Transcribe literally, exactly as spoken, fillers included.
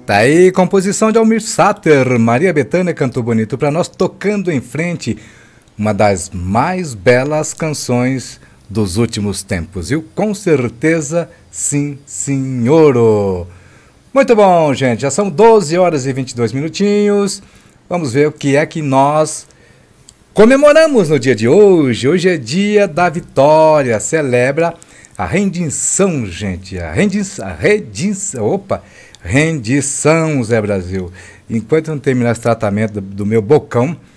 Tá aí, composição de Almir Sater. Maria Bethânia cantou bonito pra nós, tocando em frente uma das mais belas canções dos últimos tempos, viu? Com certeza, sim, senhor. Muito bom, gente. Já são doze horas e vinte e dois minutinhos. Vamos ver o que é que nós comemoramos no dia de hoje. Hoje é dia da vitória. Celebra a rendição, gente. A rendição. A rendição. Opa! Rendição, Zé Brasil. Enquanto eu não terminar esse tratamento do, do meu bocão,